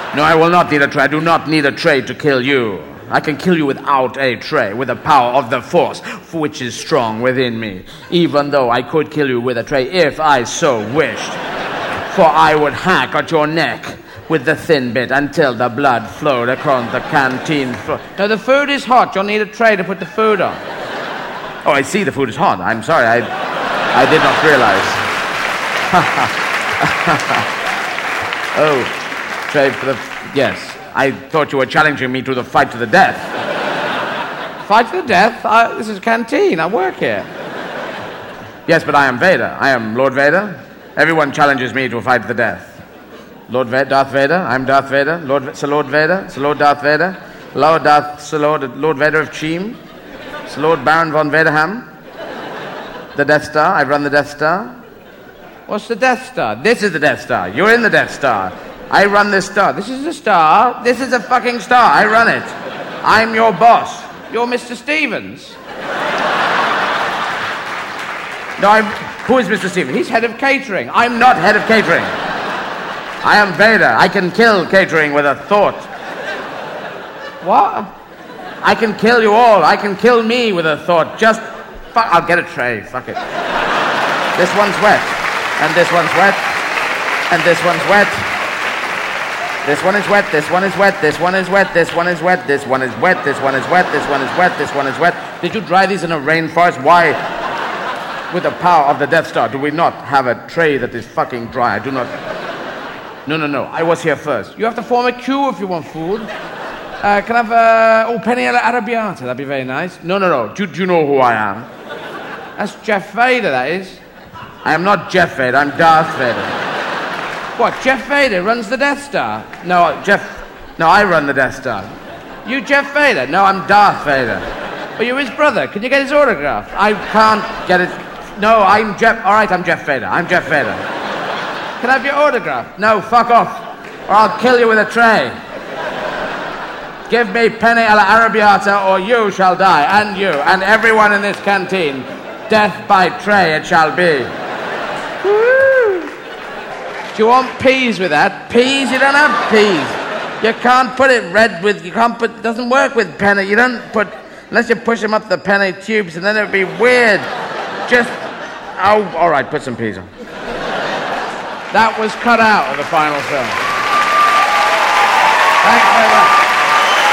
No, I will not need a tray. I do not need a tray to kill you. I can kill you without a tray, with the power of the Force, which is strong within me. Even though I could kill you with a tray if I so wished. For I would hack at your neck with the thin bit until the blood flowed across the canteen floor. No, the food is hot. You'll need a tray to put the food on. Oh, I see the food is hot. I'm sorry. I did not realize. Oh, tray for the... Yes. I thought you were challenging me to the fight to the death. Fight to the death? This is a canteen. I work here. Yes, but I am Vader. I am Lord Vader. Everyone challenges me to a fight to the death. Darth Vader. I'm Darth Vader. Sir Lord Vader. Sir Lord Darth Vader. Lord Vader of Cheam. Sir Lord Baron von Vaderham. The Death Star. I run the Death Star. What's the Death Star? This is the Death Star. You're in the Death Star. I run this star. This is a star. This is a fucking star. I run it. I'm your boss. You're Mr. Stevens. No, who is Mr. Stevens? He's head of catering. I'm not head of catering. I am Vader. I can kill catering with a thought. What? I can kill you all. I can kill me with a thought. Just fuck. I'll get a tray. Fuck it. This one's wet. And this one's wet. And this one's wet. This one is wet, this one is wet, this one is wet, this one is wet, this one is wet, this one is wet, this one is wet, this one is wet. Did you dry these in a rainforest? Why, with the power of the Death Star, do we not have a tray that is fucking dry? I do not... No. I was here first. You have to form a queue if you want food. Can I have, penne alla arrabbiata? That'd be very nice. No. Do you know who I am? That's Jeff Vader, that is. I am not Jeff Vader, I'm Darth Vader. What, Jeff Vader runs the Death Star? No, I run the Death Star. You Jeff Vader? No, I'm Darth Vader. But you're his brother. Can you get his autograph? I can't get it. No, I'm Jeff... All right, I'm Jeff Vader. I'm Jeff Vader. Can I have your autograph? No, fuck off. Or I'll kill you with a tray. Give me penne alla arrabbiata or you shall die. And you, and everyone in this canteen. Death by tray it shall be. Woo! Do you want peas with that? Peas? You don't have peas. You can't put it red with... it doesn't work with penne. You don't put... Unless you push them up the penne tubes, and then it would be weird. Just... Oh, all right, put some peas on. That was cut out of the final film. Thanks very much.